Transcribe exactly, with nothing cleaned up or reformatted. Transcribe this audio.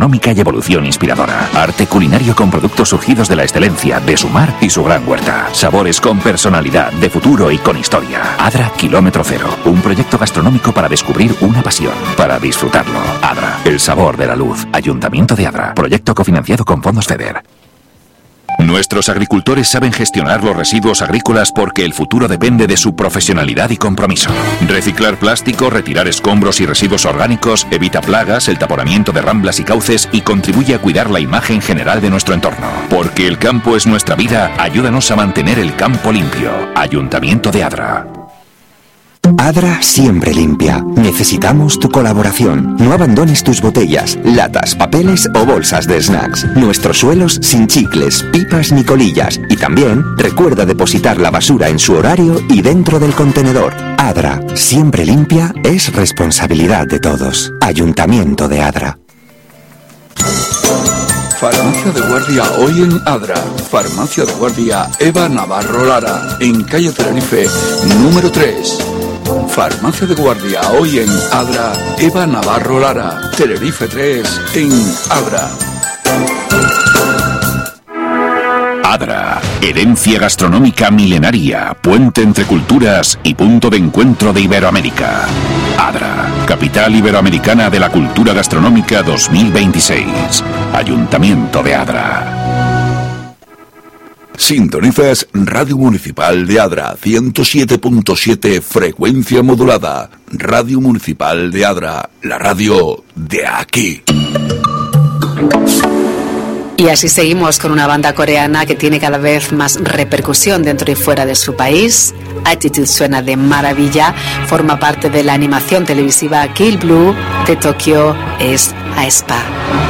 gastronómica y evolución inspiradora. Arte culinario con productos surgidos de la excelencia de su mar y su gran huerta. Sabores con personalidad, de futuro y con historia. Adra Kilómetro Cero. Un proyecto gastronómico para descubrir una pasión, para disfrutarlo. Adra, el sabor de la luz. Ayuntamiento de Adra. Proyecto cofinanciado con fondos FEDER. Nuestros agricultores saben gestionar los residuos agrícolas porque el futuro depende de su profesionalidad y compromiso. Reciclar plástico, retirar escombros y residuos orgánicos, evita plagas, el taponamiento de ramblas y cauces y contribuye a cuidar la imagen general de nuestro entorno. Porque el campo es nuestra vida, ayúdanos a mantener el campo limpio. Ayuntamiento de Adra. Adra siempre limpia. Necesitamos tu colaboración. No abandones tus botellas, latas, papeles o bolsas de snacks. Nuestros suelos sin chicles, pipas ni colillas. Y también recuerda depositar la basura en su horario y dentro del contenedor. Adra, siempre limpia, es responsabilidad de todos. Ayuntamiento de Adra. Farmacia de guardia hoy en Adra. Farmacia de guardia Eva Navarro Lara, en calle Tenerife, número tres. Farmacia de guardia hoy en Adra, Eva Navarro Lara, Tenerife tres, en Adra. Adra, herencia gastronómica milenaria, puente entre culturas y punto de encuentro de Iberoamérica. Adra, capital iberoamericana de la cultura gastronómica dos mil veintiséis. Ayuntamiento de Adra. Sintonizas Radio Municipal de Adra, ciento siete punto siete, frecuencia modulada. Radio Municipal de Adra, la radio de aquí. Y así seguimos con una banda coreana que tiene cada vez más repercusión dentro y fuera de su país. Attitude suena de maravilla, forma parte de la animación televisiva Kill Blue de Tokyo es aespa.